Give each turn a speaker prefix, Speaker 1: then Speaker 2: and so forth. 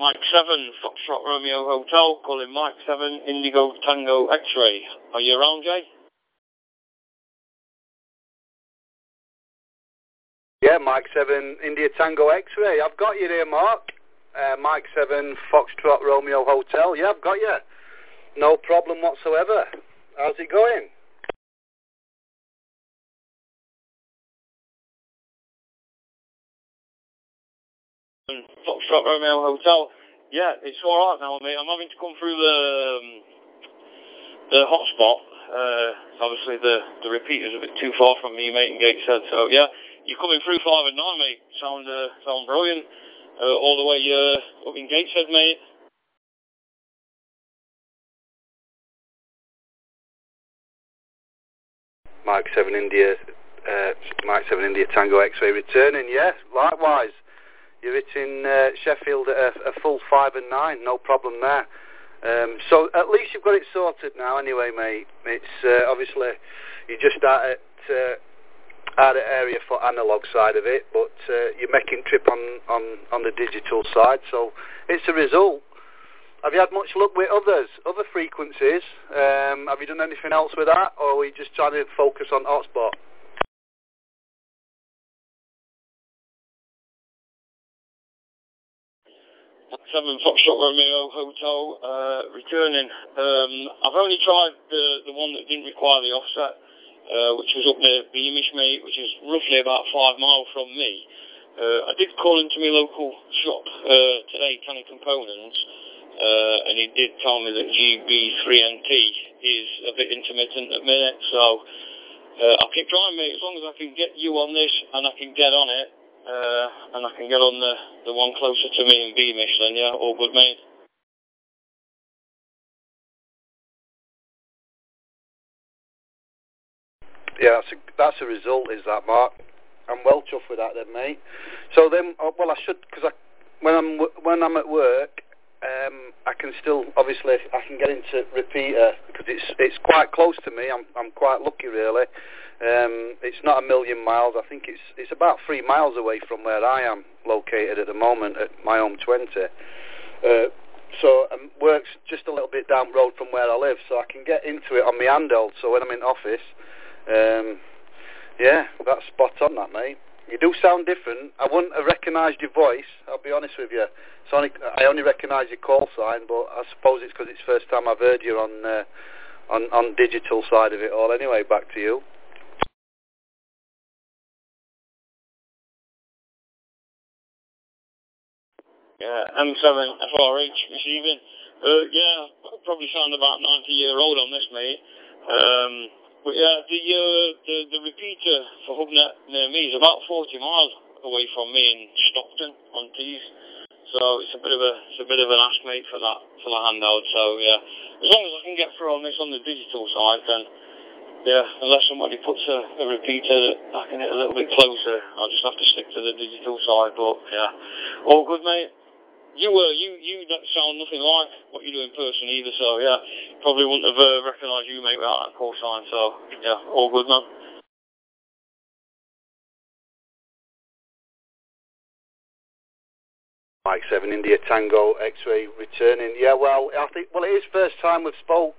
Speaker 1: Mike 7, Foxtrot Romeo Hotel, calling Mike 7, Indigo Tango X-Ray. Are you around, Jay?
Speaker 2: Yeah, Mike 7, India Tango X-Ray. I've got you there, Mark. Mike 7, Foxtrot Romeo Hotel. Yeah, I've got you. No problem whatsoever. How's it going?
Speaker 1: Foxtrot Romeo Hotel. Yeah, it's alright now, mate. I'm having to come through the hotspot. Obviously the repeater's a bit too far from me, mate, in Gateshead. So yeah, you're coming through 5 and 9, mate. Sound brilliant. All the way up in Gateshead, mate.
Speaker 2: Mike 7 India Tango X-Ray returning. Yeah, likewise. You're hitting Sheffield at a full 5 and 9. No problem there. So at least you've got it sorted now anyway, mate. It's obviously you just out at area for analog side of it, but you're making trip on the digital side, so it's a result. Have you had much luck with other frequencies? Have you done anything else with that, or are we just trying to focus on hotspot?
Speaker 1: 7 Foxtrot Romeo Hotel, returning. I've only tried the one that didn't require the offset, which was up near Beamish, mate, which is roughly about 5 miles from me. I did call into my local shop today, Canny Components, and he did tell me that GB3NT is a bit intermittent at the minute, so I'll keep trying, mate, as long as I can get you on this and I can get on it. And I can get on the one closer to me in Beamish, then yeah, all good, mate.
Speaker 2: Yeah, that's a result, is that, Mark? I'm well chuffed with that, then, mate. So then, well, I should, because when I'm at work, I can still obviously I can get into repeater because it's quite close to me. I'm quite lucky, really. It's not a million miles. I think it's about 3 miles away from where I am located at the moment at my home 20. So work's just a little bit down the road from where I live, so I can get into it on my handheld. So when I'm in office, yeah, that's spot on, that, mate. You do sound different. I wouldn't have recognised your voice, I'll be honest with you. I only recognise your call sign, but I suppose it's because it's the first time I've heard you on digital side of it all. Anyway, back to you.
Speaker 1: Yeah, M7 FRH receiving. Yeah, probably sound about 90-year-old on this, mate. But yeah, the repeater for HubNet near me is about 40 miles away from me in Stockton on Tees. So it's a bit of an ask, mate, for the handheld. So yeah, as long as I can get through on this on the digital side, then yeah, unless somebody puts a repeater that I can hit a little bit closer, I'll just have to stick to the digital side. But yeah, all good, mate. You don't sound nothing like what you do in person either, so yeah, probably wouldn't have recognised you, mate, without that call sign, so yeah, all good, man.
Speaker 2: Mike 7 India Tango X-Ray returning. Yeah, well, I think it is first time we've spoke